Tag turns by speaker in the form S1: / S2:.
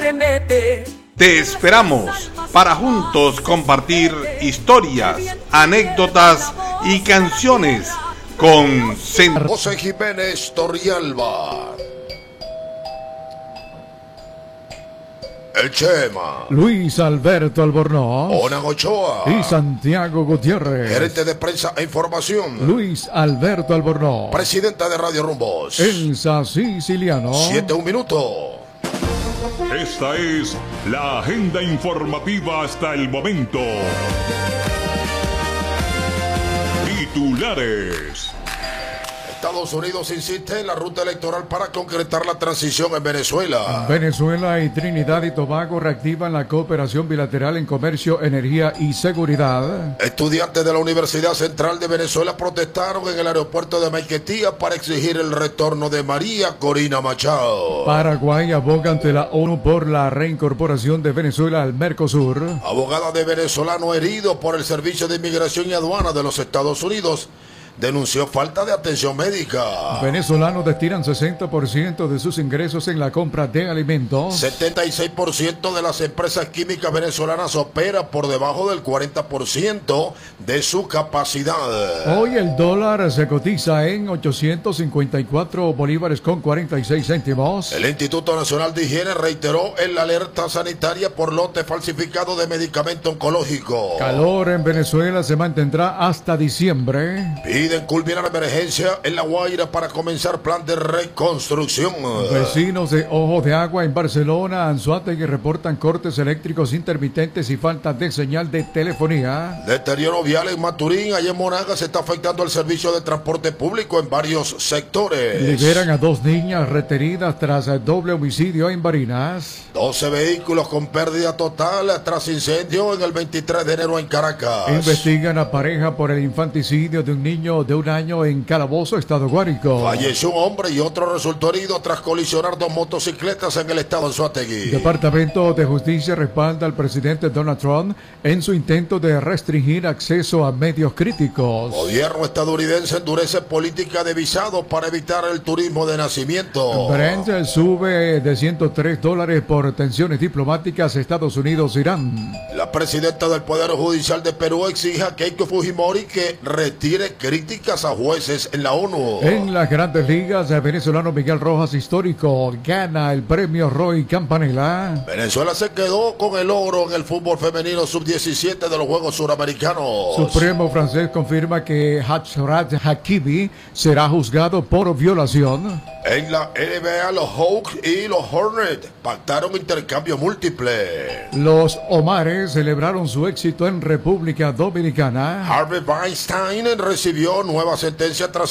S1: tenete.
S2: Te esperamos para juntos compartir historias, anécdotas y canciones con
S3: José Jiménez Torrialba, El Chema,
S4: Luis Alberto Albornoz,
S3: Onan Ochoa
S4: y Santiago Gutiérrez.
S3: Gerente de prensa e información,
S4: Luis Alberto Albornoz.
S3: Presidenta de Radio Rumbos,
S4: Elsa Siciliano.
S3: 7 minutos.
S5: Esta es la agenda informativa hasta el momento. Titulares.
S3: Estados Unidos insiste en la ruta electoral para concretar la transición en Venezuela.
S4: Venezuela y Trinidad y Tobago reactivan la cooperación bilateral en comercio, energía y seguridad.
S3: Estudiantes de la Universidad Central de Venezuela protestaron en el aeropuerto de Maiquetía para exigir el retorno de María Corina Machado.
S4: Paraguay aboga ante la ONU por la reincorporación de Venezuela al Mercosur.
S3: Abogada de venezolano herido por el Servicio de Inmigración y Aduana de los Estados Unidos denunció falta de atención médica.
S4: Venezolanos destinan 60% de sus ingresos en la compra de alimentos.
S3: 76% de las empresas químicas venezolanas opera por debajo del 40% de su capacidad.
S4: Hoy el dólar se cotiza en 854 bolívares con 46 céntimos.
S3: El Instituto Nacional de Higiene reiteró en la alerta sanitaria por lote falsificado de medicamento oncológico.
S4: Calor en Venezuela se mantendrá hasta diciembre.
S3: Piden culminar emergencia en La Guaira para comenzar plan de reconstrucción.
S4: Vecinos de Ojos de Agua en Barcelona, Anzoátegui reportan cortes eléctricos intermitentes y falta de señal de telefonía.
S3: Deterioro vial en Maturín, allá en Monagas se está afectando el servicio de transporte público en varios sectores.
S4: Liberan a 2 niñas retenidas tras el doble homicidio en Barinas.
S3: 12 vehículos con pérdida total tras incendio en el 23 de enero en Caracas.
S4: Investigan a pareja por el infanticidio de un niño de 1 año en Calabozo, Estado Guárico.
S3: Falleció un hombre y otro resultó herido tras colisionar 2 motocicletas en el estado de Anzoátegui.
S4: Departamento de Justicia respalda al presidente Donald Trump en su intento de restringir acceso a medios críticos.
S3: Gobierno estadounidense endurece política de visado para evitar el turismo de nacimiento.
S4: Brent sube de $103 por tensiones diplomáticas Estados Unidos-Irán.
S3: La presidenta del Poder Judicial de Perú exige a Keiko Fujimori que retire críticas a jueces en la ONU.
S4: En las Grandes Ligas, el venezolano Miguel Rojas, histórico, gana el premio Roy Campanella.
S3: Venezuela se quedó con el oro en el fútbol femenino sub-17 de los Juegos Suramericanos.
S4: Supremo francés confirma que Achraf Hakimi será juzgado por violación.
S3: En la NBA, los Hawks y los Hornets pactaron intercambio múltiple.
S4: Los Omares celebraron su éxito en República Dominicana.
S3: Harvey Weinstein recibió nueva sentencia tras